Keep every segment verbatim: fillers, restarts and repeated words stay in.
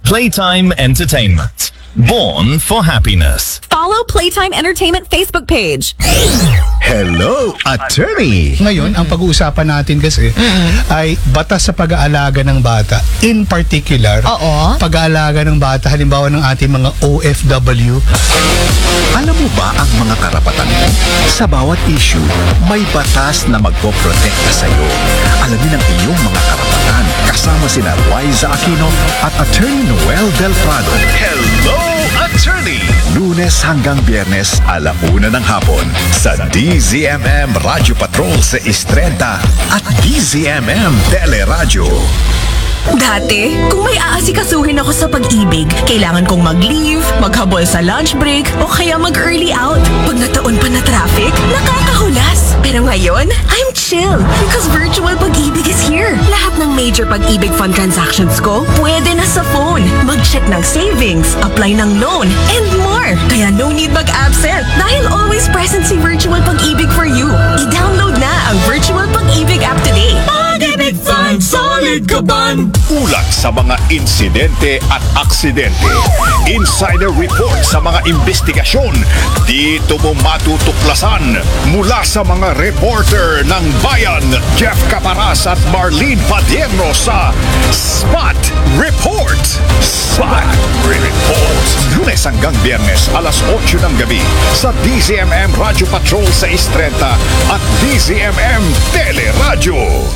Playtime Entertainment. Born for happiness. Follow Playtime Entertainment Facebook page. Hello, attorney! Ngayon, ang pag-uusapan natin kasi ay batas sa pag-aalaga ng bata. In particular, Oo. pag-aalaga ng bata, halimbawa ng ating mga O F W. Alam mo ba ang mga karapatan mo? Sa bawat issue, may batas na magpoprotekta sa iyo. Alamin ang iyong mga karapatan kasama sina Liza Aquino at Attorney Noel Del Prado. Hello, attorney! Lunes hanggang Biyernes, alauna ng hapon sa D Z M M Radio Patrol sa Istrenta at D Z M M Teleradyo. Dati, kung may aasikasuhin ako sa pag-ibig, kailangan kong mag-leave, maghabol sa lunch break, o kaya mag-early out. Pag nataon pa na traffic, nakakahulas. Pero ngayon, I'm chill because virtual pag-ibig is here. Lahat ng major pag-ibig fund transactions ko, pwede na sa phone. Mag-check ng savings, apply ng loan, and more. Kaya no need mag-absent dahil always present si virtual pag-ibig for you. I-download na ang Virtual Pag-ibig app today. Pag-ibig Fund, solid ka ban! Ulat sa mga insidente at aksidente. Insider report sa mga investigasyon. Dito mo matutuklasan mula sa mga reporter ng bayan. Jeff Caparas at Marlene Padierno sa Spot Report. Spot Report. Lunes hanggang Biyernes, alas otso ng gabi sa D Z M M Radio Patrol sa Istrenta at D Z M M Teleradyo.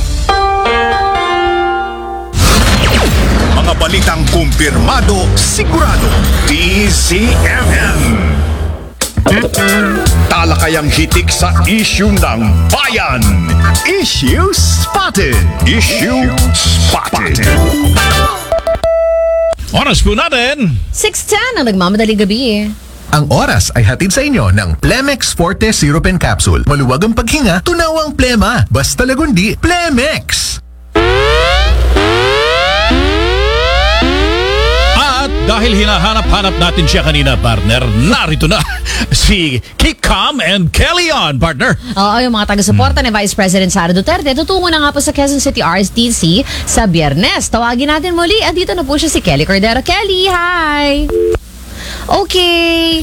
Mga balitang kumpirmado, sigurado, D Z M M. Talakayang hitik sa issue ng bayan. Issue spotted. Issue spotted. Oras po natin. six ten ang nagmamadaling gabi. Ang oras ay hatid sa inyo ng Plemex Forte Syrup and Capsule. Maluwag ang paghinga, tunawang plema. Basta lagundi, Plemex! At dahil hinahanap-hanap natin siya kanina, partner, narito na si Keep Calm and Kelly on, partner. Oo, yung mga taga-suporta ni Vice President Sara Duterte tutungo na nga po sa Quezon City R S T C sa Biyernes. Tawagin natin muli. Andito na po siya si Kelly Cordero. Kelly, hi! Okay.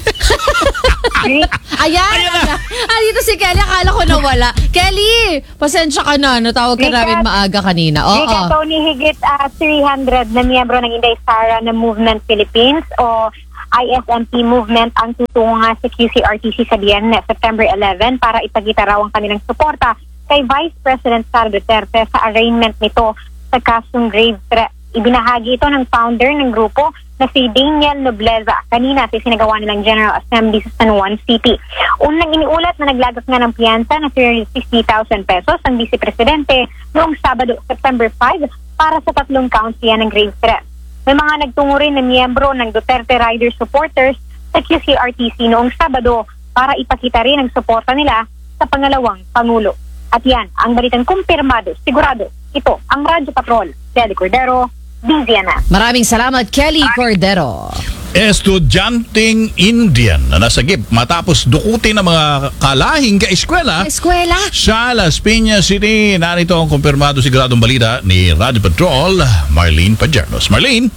Ayan. Ayan na. Andito si Kelly. Akala ko nawala. Kelly, pasensya ka na. Natawag ka namin maaga kanina. Oo. Rika Tony, higit uh, three hundred na miyembro ng Inday Sara na Movement Philippines o I S M P movement ang tutungo nga sa Q C R T C sa Biyernes, September eleven para ipagita raw ang kanilang suporta kay Vice President Sara Duterte sa arraignment nito sa kasong grave threat. Ibinahagi ito ng founder ng grupo na si Daniel Nobleza kanina sa sinagawa nilang General Assembly sa San Juan City. Unang iniulat na naglagak nga ng piyansa na three hundred sixty thousand pesos ang Vice Presidente noong Sabado, September five para sa tatlong counts yan ng grave threat. May mga nagtungo rin na miyembro ng Duterte Rider supporters sa Q C R T C noong Sabado para ipakita rin ang suporta nila sa pangalawang Pangulo. At yan, ang balitang kumpirmado, sigurado, ito ang Radyo Patrol. Kelly Cordero, D Z M M. Maraming salamat, Kelly Cordero. Estudyanteng Indian na nasagip matapos dukutin ng mga kalahing ka-eskwela Eskwela. sa Las Piñas City. Narito ang kumpirmado siguradong balita ni Radio Patrol, Marlene Padiernos. Marlene?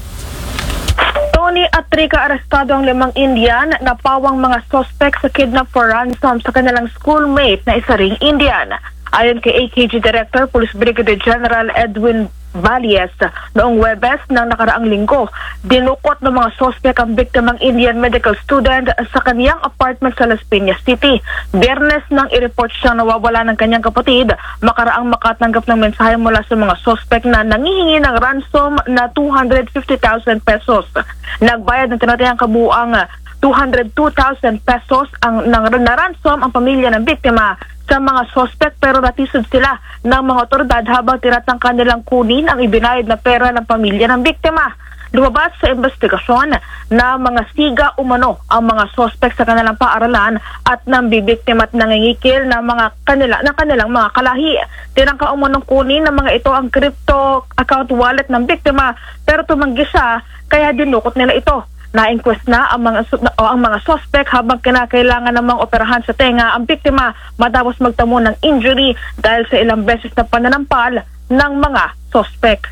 Tony at Rika, arestado ang limang Indian na pawang mga suspect sa kidnap for ransom sa kanilang schoolmate na isa ring Indian. Ayon kay A K G Director Police Brigadier General Edwin Valies, noong Webes ng nakaraang linggo, dinukot ng mga sospek ang biktimang Indian medical student sa kaniyang apartment sa Las Piñas City. Biyernes nang i-report siyang nawawala ng kanyang kapatid, makaraang makatanggap ng mensahe mula sa mga sospek na nangihingi ng ransom na two hundred fifty thousand pesos. Nagbayad ng tinatayang kabuuang two hundred two thousand pesos ang nang na ransom ang pamilya ng biktima sa mga sospek, pero natisod sila ng mga otoridad habang tinatang kanilang kunin ang ibinayad na pera ng pamilya ng biktima. Lumabas sa investigasyon na mga siga umano ang mga sospek sa kanilang paaralan at nambibiktima at nangingikil ng mga kanila, ng kanilang mga kalahi. Tinangka umanong kunin ng mga ito ang crypto account wallet ng biktima, pero tumanggi siya kaya dinukot nila ito. Na-inquest na ang mga o ang mga suspect habang kinakailangan namang operahan sa tenga ang biktima matapos magtamo ng injury dahil sa ilang beses na pananampal ng mga suspect.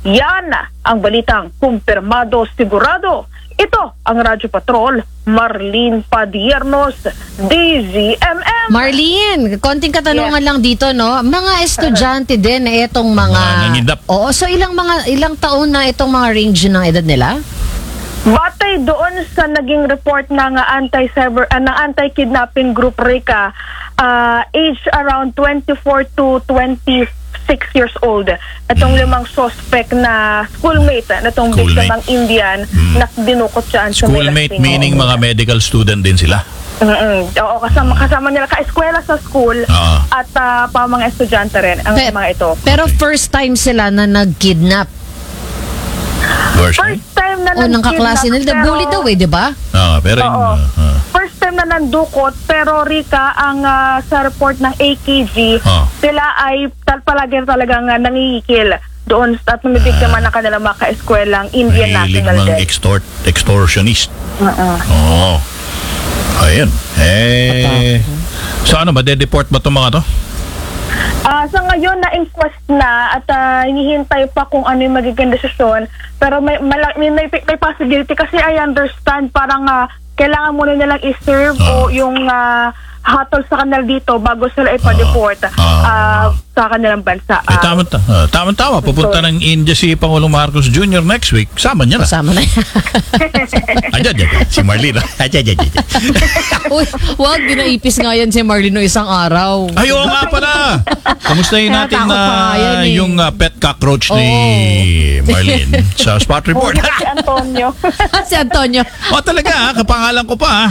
Yan ang balitang kumpirmado sigurado. Ito ang Radyo Patrol, Marlene Padiernos, D Z M M. Marlene, konting katanungan lang dito, no? Mga estudyante din na itong mga... Mga nangindap. Oo, so ilang mga ilang taon na itong mga range ng edad nila? Batay doon sa naging report ng uh, anti-cyber uh, ng anti-kidnapping group Rika, uh, age around twenty-four to twenty-six years old. Itong limang suspect na schoolmate na itong Schoolmate. biktamang Indian na dinukot siya sa Schoolmate Melastingo. meaning mga medical student din sila. Mm-mm. Oo, kasama, kasama nila ka-eskwela sa school Ah. at uh, pa mga estudyante rin ang Pe- mga ito. Pero first time sila na nag-kidnap. First, First time na O, nang kaklase nila. pero- Bully daw eh, di ba? Ah, pero Oo. uh, uh, First time na nandukot, pero Rika, ang ah, sa report ng A K G, Ah. sila ay tal palagi talagang uh, nangigikil doon at namibigtama na kanilang mga ka-eskwelang Indian mahilig National mga Debt. extort, extortionist. Uh-uh. Oo. Ayun. Eh, so ano ba, de-deport ba itong mga to? Ah, sa ngayon, na-inquest na at ah, hinihintay pa kung ano yung magiging desisyon. Pero may, mala- may, may, may possibility kasi I understand parang ah, kailangan muna nilang i-serve Ah. o yung ah, hatol sa kanal dito bago sila ipa-deport Ah. ah, sa kanilang bansa. Eh, Ah, tama, uh, tama-tama. Pupunta ng India si Pangulong Marcos Junior next week. Sama niya na. Kasama na. Ayan, ayan, ayan. Si Marlene. Ayan, ayan, ayan. Uy, wag, ginaipis nga yan si Marlene no isang araw. Ay, oo nga pala. Kamustahin natin Natatakot na pa nga yan eh. yung uh, pet cockroach ni Oo. Marlene sa Spot Report. si Antonio. si Antonio. O talaga, ah, kapangalan ko pa. ah.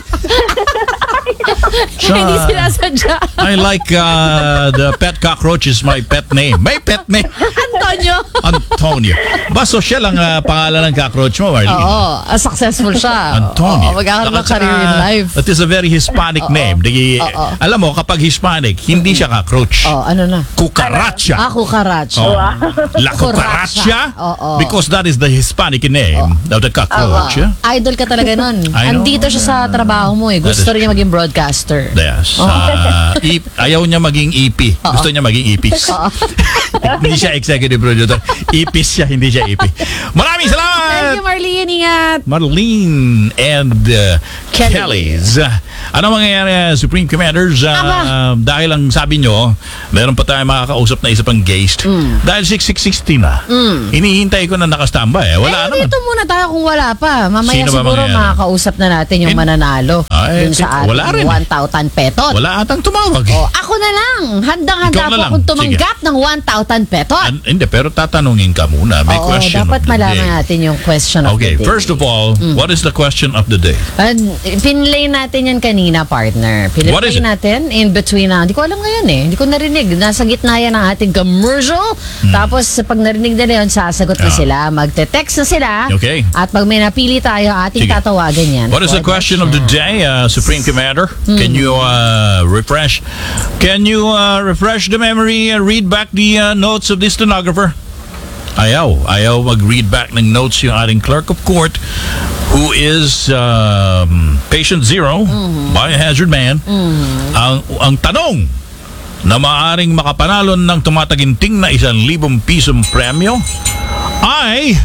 Sa- Hindi sinasadya. I like uh, the pet cockroach is my pet name. May pet name. Antonio. Antonio. Baso siya lang uh, pangalan ng cockroach mo, Marlene. Oo, ah, successful siya. Antonio. Oo, magkakaroon ng Saka, career in life. That is a very Hispanic name. Di, Oo. Alam mo, kapag Hispanic, hindi siya cockroach. Oh, ano na? Cucaracha. Ah, cucaracha. Oh. La cucaracha. Oo. Because that is the Hispanic name of the cockroach. yeah? Ah, idol ka talaga nun. I know. Andito siya sa trabaho mo eh. That Gusto is rin niya maging broadcaster. Yes. Ah, i- ayaw niya maging E P. Gusto niya maging ipis. Hindi siya executive producer. Ipis siya, hindi siya E P. Maraming Thank salamat! you, Marlene. Ingat. Marlene and uh, Kelly. Kelly's. Uh, ano mangyayari, uh, Supreme Commanders? Uh, Aba. dahil lang sabi nyo, meron pa tayo makakausap na isa pang guest. Dahil six six sixty na, hinihintay ko na nakastamba eh. Wala eh, naman. dito muna tayo kung wala pa. Mamaya Sino ba siguro mangyayari? makakausap na natin yung Eh, mananalo. ay, dun sa eh, ating wala rin eh. one thousand petot. Wala atang tumawag. Oh, ako na lang. Handang-handa Ikaw na po lang. akong tumanggap ng one thousand petot. An- hindi, pero tatanungin ka muna. May Oo, question dapat of the malaman day. natin yung question of Okay, the day. first of all, what is the question of the day? And, pinlay natin yan kanina, partner. Pinlay What is it? natin in between na, hindi ko alam ngayon eh. Hindi ko narinig. Nasa gitna yan ng ating commercial. Tapos, pag narinig nila yun, sasagot na Ah. sila. Magte-text na sila. Okay. At pag may napili tayo, ating Sige. tatawagan yan. What is the For question of the day, uh, Supreme Commander? Can you uh, refresh? Can you uh, refresh the memory and read back the uh, notes of the stenographer? Ayaw. Ayaw mag-read back ng notes yung ating clerk of court who is um, patient zero, biohazard man. Ang, ang tanong na maaring makapanalo ng tumataginting na isang libong pisong premyo ay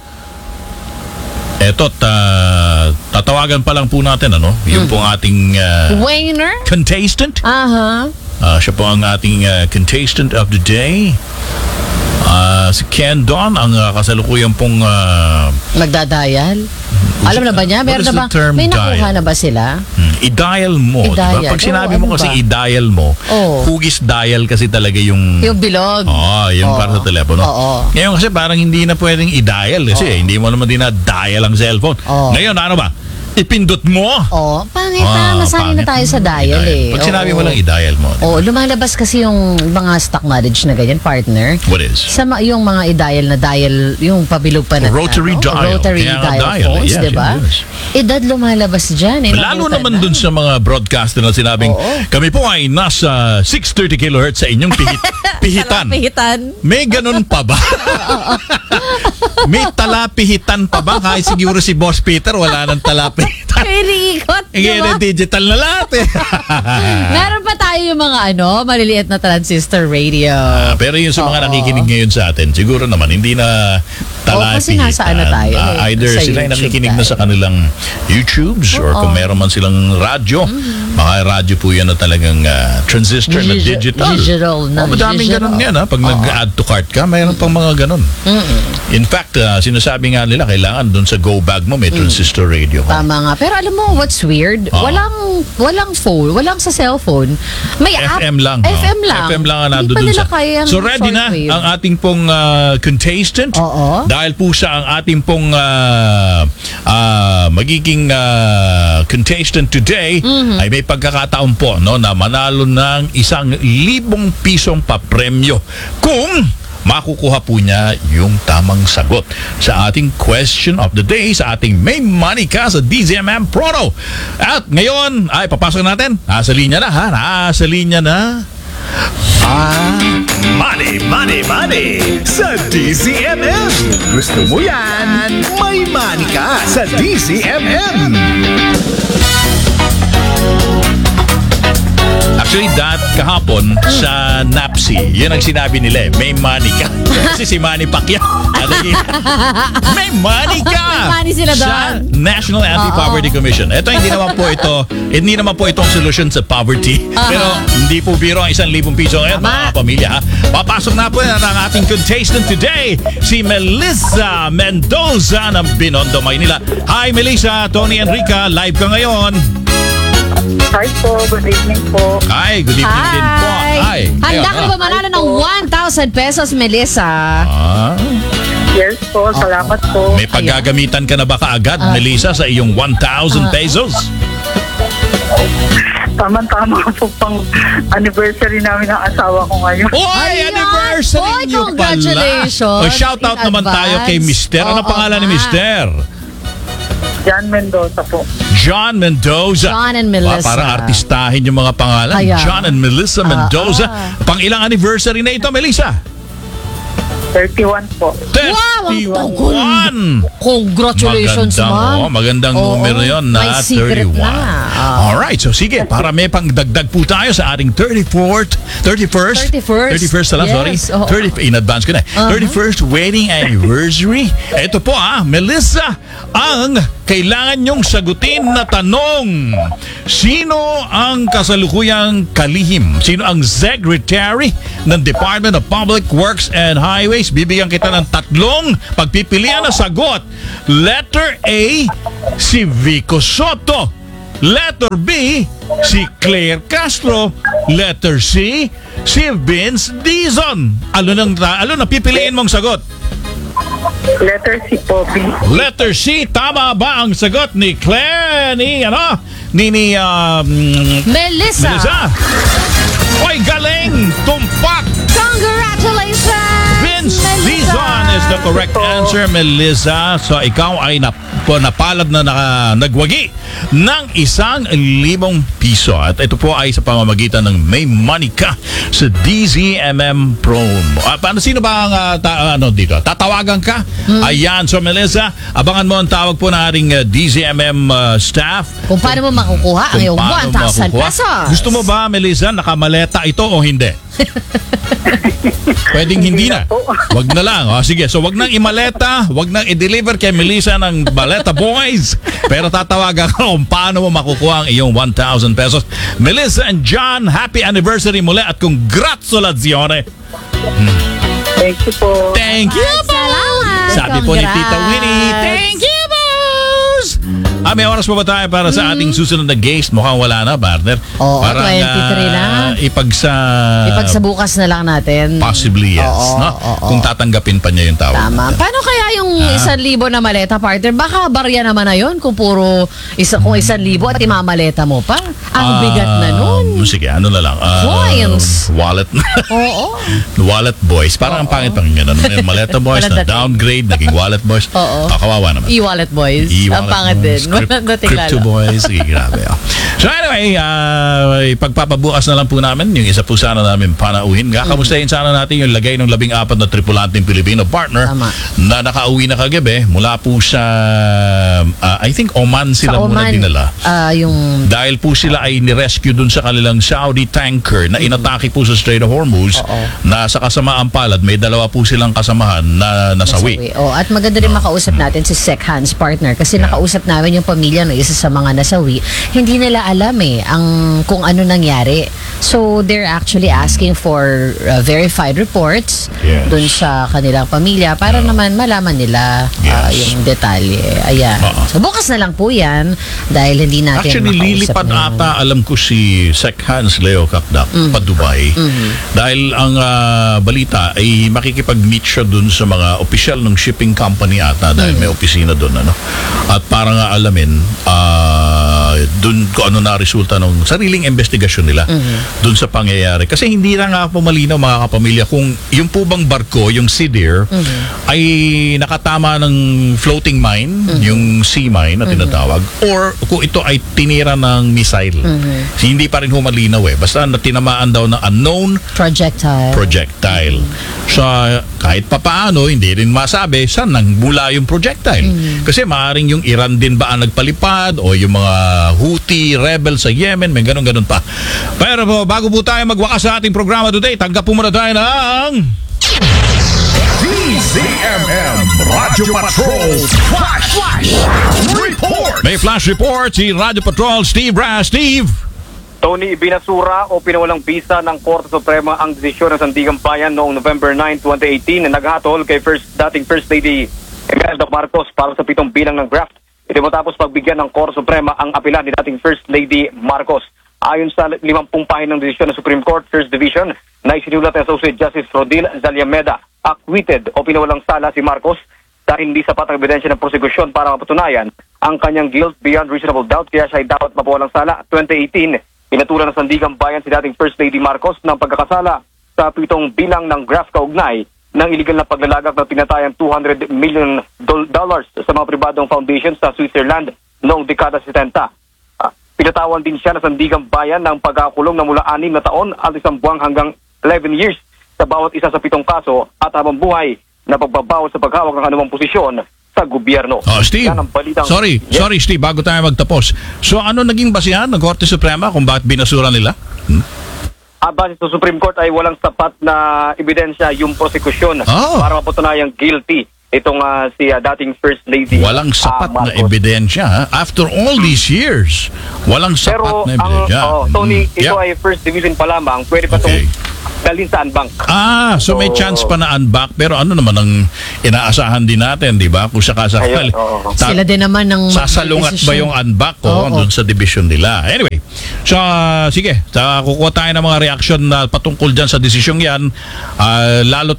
eto, ta, tatawagan pa lang po natin, ano? Yung pong ating uh, Wayner? contestant. Aha. Uh, siya po ang ating uh, contestant of the day. Uh, si Ken Don, ang uh, kasalukuyan pong uh, Magdadayal? Alam na ba niya? What Meron is na the ba? term May nakuha dial? na ba sila? hmm, i-dial mo. I-dial. Diba? Pag sinabi Oo, mo ano kasi ba? i-dial mo, Oo. hugis dial kasi talaga yung... Yung bilog. Oo, yung Oo. para sa telepono. Oo. Ngayon kasi parang hindi na pwedeng i-dial kasi hindi mo naman din na-dial ang cellphone. Oo. Ngayon, ano ba? Ipindot mo. Oh, pangit Ah, na. Nasanay na pangit. tayo sa dial eh. Pag sinabi mo Oo. lang i-dial mo. Oo, lumalabas kasi yung mga stock knowledge na ganyan, partner. What is? Sa ma- yung mga i-dial na dial, yung pabilog pa na Rotary ano, dial. Rotary Kaya nga dial, dial, phones, yes, di ba? yes. Edad lumalabas dyan. Eh, Lalo nakutan naman na. dun sa mga broadcaster na sinabing, Oo. kami po ay nasa six thirty kilohertz sa inyong pihit, pihitan. Pihitan. May ganun pa ba? May talapihitan pa ba? Kahit siguro si Boss Peter, wala nang talapihitan. Kaya iniikot. Ngayon, digital na lahat eh. Meron pa tayo yung mga ano, maliliit na transistor radio. Ah, pero yung sa mga Oo. nakikinig ngayon sa atin, siguro naman hindi na talati. Oo, kasi nasaan na tayo Ah, eh. either Sa sila ay YouTube nakikinig na tayo. sa kanilang YouTubes or kung meron man silang radyo, mga radyo po yan na talagang ah, transistor na Digi- digital. digital na Oh, madaming digital. ganun yan ha. Pag nag-add to cart ka, mayroon pang mga ganun. In fact, ah, sinasabi nga nila, kailangan dun sa go bag mo may transistor radio ka. Tama nga. Pero alam mo, what's weird? Oo. Walang walang phone, walang sa cellphone. May app. F M lang. F M oh. lang. F M lang ang Hindi nandun pa dun nila sa... kaya ang So ready na shortwave. ang ating pong ah, contestant. Oo. Dahil po siya ang ating pong ah, ah, magiging ah, contestant today, Mhm. ay may pagkakataon po no, na manalo ng isang libong pisong papremyo kung makukuha po niya yung tamang sagot sa ating question of the day sa ating May Money Ka sa D Z M M Proto. At ngayon, ay papasok natin. Nasa linya na ha. Nasa linya na. Ah, money, money, money sa D Z M M. Gusto mo yan? May money ka sa D Z M M. Actually, that kahapon sa NAPSI, yun ang sinabi nila eh, may money ka. Kasi si Manny Pacquiao. Ano yun? May money ka! May money sila Sa doon. National Anti-Poverty Commission. Ito, hindi naman po ito, hindi naman po itong solution sa poverty. Pero hindi po biro ang isang libong piso ngayon, Tama. mga pamilya. Ha? Papasok na po yan ang ating contestant today, si Melissa Mendoza ng Binondo, Maynila. Hi, Melissa. Tony Enrica, live ka ngayon. Hi po, good evening po. Hi, good evening din po. Hi. Handa Ayun, ka na ba ah. manalo ng one thousand pesos, Melissa? Ah, Yes po, salamat po. may paggagamitan ka na ba kaagad, Ah. Melissa, sa iyong one thousand pesos? Tama-tama po pang anniversary namin ng asawa ko ngayon. Oy, Ayan! anniversary Oy, niyo pala. congratulations O, shout out in naman tayo advance. kay Mister. Ano Oo pangalan ni nga. Mister? Jan Mendoza po. John Mendoza. John and Melissa. Wow, parang artistahin yung mga pangalan. Ayan. John and Melissa Mendoza. ah. Pang ilang anniversary na ito, Melissa? thirty-one po. Wow, ang thirty-one! Congratulations, Magandang, ma'am. oh, magandang Oo, numero yun may na secret thirty-one. na. Ah. Alright, so sige, para may pangdagdag po tayo sa ating thirty-fourth, thirty-first, thirty-first. thirty-first na lang, Yes, sorry. oo. thirty, in advance ko na. Uh-huh. thirty-first wedding anniversary. Ito po ah, Melissa, ang kailangan nyong sagutin na tanong. Sino ang kasalukuyang kalihim? Sino ang Secretary ng Department of Public Works and Highways? Bibigyan kita ng tatlong pagpipilian na sagot. Letter A, si Vico Soto. Letter B, si Claire Castro. Letter C, si Vince Dizon. Ano nang ano na pipiliin mong sagot? Letter C po, B. Letter C, tama ba ang sagot ni Claire ni ano? Ni ni um, Melissa. Melissa. Oy, galing! Tumpak! Congratulations! Vince Melissa. Dizon is the correct answer, Melissa. So, ikaw ay nap napalad na naka, nagwagi ng isang libong piso. At ito po ay sa pamamagitan ng May Money Ka sa D Z M M Promo. Ah, paano, sino ba ang ah, ta- ano dito? Tatawagan ka? Ayan. So, Melissa, abangan mo ang tawag po ng ating ah, D Z M M ah, staff. Kung paano mo makukuha ang Kung iyong paano one thousand makukuha. pesos. Gusto mo ba, Melissa, nakamaleta ito o hindi? Pwedeng hindi na. Wag na lang. O, sige, so wag nang imaleta, wag nang i-deliver kay Melissa ng Baleta Boys. Pero tatawagan ka kung paano mo makukuha ang iyong one thousand pesos. Melissa and John, happy anniversary muli at congratulazione. Thank you po. Thank you, Salamat. Sabi po ni Tita Congrats. Winnie, thank you, boss! Ah, may oras pa ba tayo para sa ating susunod na guest? Mukhang wala na, partner. Oo, Parang, twenty-three na. ah, ipagsa... Ipagsabukas na lang natin. Possibly, yes. Oo, no? oo, Kung tatanggapin pa niya yung tawag. Tama. natin. Paano kaya yung Ah. isang libo na maleta, partner? Baka barya naman na yun kung puro isa, kung isang libo at imamaleta mo pa. Ang Ah, bigat na nun. Sige, ano na lang. ah, Coins. Wallet. Oo. Wallet boys. Parang ang pangit pakinggan. Ano, may maleta boys Walang na dating. downgrade, naging wallet boys. Oo. Ah, kawawa naman. E-wallet boys. E-wallet Ang pangat din. boys, crypt- Walang dating Crypto lalo. boys. Sige, grabe. Oh. So anyway, uh, ipagpapabukas na lang po namin yung isa po sana namin panauhin. Kakamustahin sana natin yung lagay ng labing apat na tripulanteng Pilipino partner Tama. na nakauwi na kagabi kagabi mula po sa uh, I think Oman sila Sa muna Oman, dinala. ah, yung Dahil po sila ay nirescue dun sa kanilang Saudi tanker na inatake po sa Strait of Hormuz na sa kasamaan palad may dalawa po silang kasamahan na nasawi. nasawi. Oh, at maganda rin makausap natin si Sec Hans partner kasi nakausap namin yung pamilya ng isa sa mga nasawi. Hindi nila alam eh ang kung ano nangyari. So they're actually asking for uh, verified reports Yes. dun sa kanilang pamilya para naman malaman nila uh, Yes. yung detalye. Ayan. Oo. So bukas na lang po yan dahil hindi natin Actually, makausap lilipad ngayon. ata, alam ko si Sec Hans Leo Kakdak pa Dubai. Dahil ang ah, balita ay makikipag-meet siya dun sa mga opisyal ng shipping company ata dahil may opisina dun. Ano? At para nga alamin ah, dun kung ano na resulta ng sariling investigasyon nila dun sa pangyayari. Kasi hindi na nga po malinaw mga kapamilya kung yung po bang barko, yung Sea Deer, ay nakatama ng floating mine, yung sea mine na tinatawag, or kung ito ay tinira ng missile. So, hindi pa rin humalinaw eh. Basta na tinamaan daw ng unknown projectile. projectile. So, kahit papaano, hindi rin masabi saan nang mula yung projectile. Kasi maaaring yung Iran din ba ang nagpalipad o yung mga Houthi rebel sa Yemen, may ganun-ganun pa. Pero po, bago po tayo magwakas sa ating programa today, tanggap po muna tayo ng D Z M M Radio Patrol Flash Flash Report. May flash report si Radio Patrol Steve Ras. Steve! Tony, binasura o pinawalang bisa ng Korte Suprema ang desisyon ng Sandigang Bayan noong November ninth, twenty eighteen na naghatol kay first, dating First Lady Imelda Marcos para sa pitong bilang ng draft. Ito matapos pagbigyan ng Korte Suprema ang apela ni dating First Lady Marcos. Ayon sa limampung pahinang desisyon ng Supreme Court First Division na isinulat ng Associate Justice Rodil Zaliameda, acquitted o pinawalang sala si Marcos dahil hindi sapat ang ebidensya ng prosekusyon para mapatunayan ang kanyang guilt beyond reasonable doubt kaya siya ay dapat mapawalang sala. twenty eighteen, pinatulan ng Sandigang Bayan si dating First Lady Marcos ng pagkakasala sa pitong bilang ng graft kaugnay ng illegal na paglalagak ng tinatayang two hundred million dollars sa mga pribadong foundation sa Switzerland noong dekada setenta. Uh, pinatawan din siya ng Sandigang Bayan ng pagkakulong na mula anim na taon at isang buwang hanggang eleven years sa bawat isa sa pitong kaso at habang buhay na pagbabawal sa paghawak ng anumang posisyon sa gobyerno. Oh, Steve, Yan ang balitang- sorry, Yes. sorry Steve, bago tayo magtapos. So ano naging basihan ng Korte Suprema kung bakit binasura nila? Hmm? At base sa Supreme Court ay walang sapat na ebidensya yung prosekusyon Oh. para mapatunayang guilty itong ah, si ah, dating First Lady. Walang sapat ah, na Marcos. ebidensya. Ha? After all these years, walang sapat Pero na ang ebidensya. oh, Tony, Hmm. ito Yeah. ay first division pa lamang. Pwede pa Okay. itong dalhin sa unbank. Ah, so may So- chance pa na unback pero ano naman ang inaasahan din natin, di ba? Kung sakasakali. Ayun, oo. Ta- Sila din naman ng Sasalungat ba yung unback ko Oo. doon sa division nila? Anyway, so uh, sige, sa kukuha tayo ng mga reaction na patungkol dyan sa desisyong yan. Uh, lalo't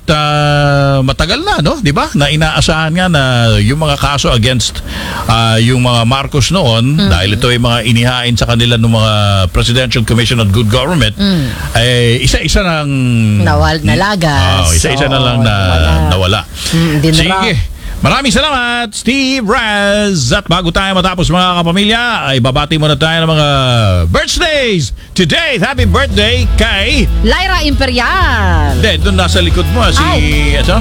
uh, matagal na, no? Di ba? Na inaasahan nga na yung mga kaso against uh, yung mga Marcos noon, dahil ito ay mga inihain sa kanila ng mga Presidential Commission on Good Government, eh, isa-isa nang Nawal, nalagas. Oh, isa-isa na Oo, lang na nawala. nawala. Mm, dinra- Sige. Maraming salamat, Steve Raz. At bago tayo matapos mga kapamilya, ay babati muna tayo ng mga birthdays. Today, happy birthday kay... Lyra Imperial. Hindi, doon nasa likod mo, si... Ay. Ito?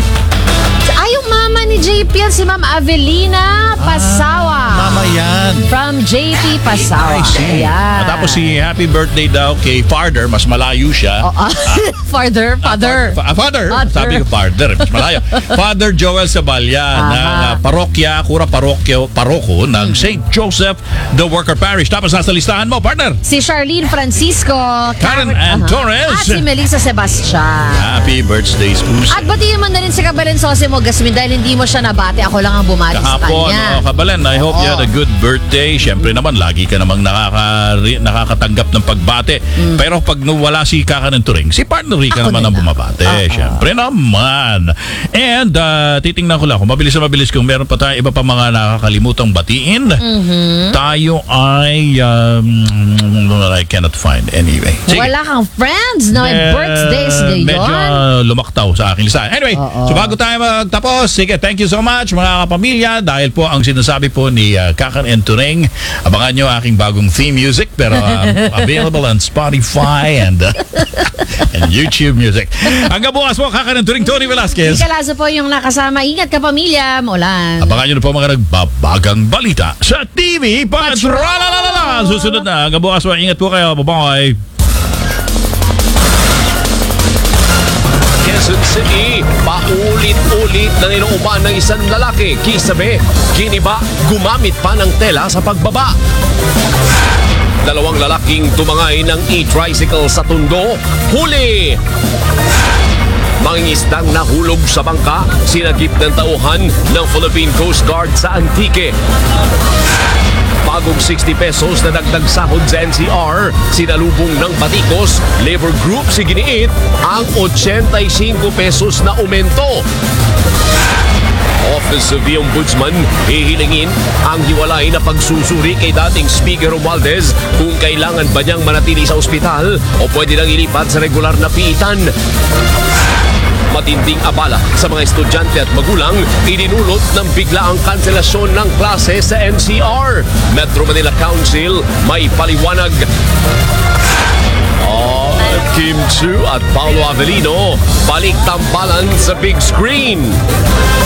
Ay, yung mama ni J P, si Ma'am Avelina Pasawa. Mama yan. From J P Pasawa. I see. Ayan. At tapos si happy birthday daw kay Father, mas malayo siya. Oh, ah. Father, father. Fa- father. Father. Sabi ko father, mas malayo. Father Joel Sabalya ng uh, parokya, Kura Parokyo, Paroko ng Saint Joseph the Worker Parish. Tapos nasa listahan mo, partner. Si Charlene Francisco. Karen Ann Aha. Torres. At si Melissa Sebastian. Happy birthday, Spoozy. At batiin mo na rin si Kabalen-Sose mo, Gasmin, dahil hindi mo siya nabati. Ako lang ang bumati sa Kahapon, kanya. oh, Kabalen, I hope you had a good birthday. Siyempre naman, lagi ka namang nakaka, nakakatanggap ng pagbate. Pero pag wala si Kakanan Turing, si partner Rika Ako naman na ang lang. bumabate. Oo. Siyempre naman. And uh, titingnan ko lang, kung mabilis na mabilis, kung meron pa tayo iba pa mga nakakalimutang batiin, tayo ay, um, I cannot find anyway. Sige. Wala kang friends na may Eh, birthdays ngayon. Medyo lumaktaw sa aking listahan. Anyway, Oo. so bago tayo magtapos, sige, thank you so much mga kapamilya dahil po ang sinasabi po ni uh, Kakan and Turing. Abangan nyo aking bagong theme music, pero um, available on Spotify and, uh, and YouTube Music. Hanggang bukas po, Kakan and Turing, Tony Velasquez. Ikalaso po yung nakasama. Ingat ka, pamilya. Mulan. Abangan nyo na po mga nagbabagang balita sa T V Patrol. Susunod na. Hanggang bukas po, ingat po kayo. Bye-bye. Quezon City, paulit-ulit na niluuban ng isang lalaki. Kisabi, giniba, gumamit pa ng tela sa pagbaba. Dalawang lalaking tumangay ng e-tricycle sa Tondo, huli. Mangingisdang nahulog sa bangka, sinagip ng tauhan ng Philippine Coast Guard sa Antique. Bagong sixty pesos na dagdag sahod sa N C R, sinalubong ng Batikos, labor group si Giniit, ang eighty-five pesos na aumento. Office of the Ombudsman, hihilingin ang hiwalay na pagsusuri kay dating Speaker Romualdez kung kailangan ba niyang manatili sa ospital o pwede nang ilipat sa regular na piitan. Matinding abala sa mga estudyante at magulang, idinulot ng biglaang kanselasyon ng klase sa N C R. Metro Manila Council may paliwanag. Oh, Kim Chu at Paolo Avellino balik tambalan sa big screen.